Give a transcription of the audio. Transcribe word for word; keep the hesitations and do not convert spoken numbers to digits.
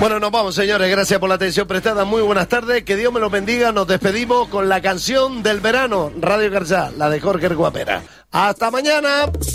Bueno, nos vamos, señores. Gracias por la atención prestada. Muy buenas tardes. Que Dios me los bendiga. Nos despedimos con la canción del verano. Radio Carchá, la de Jorge Guapera. ¡Hasta mañana!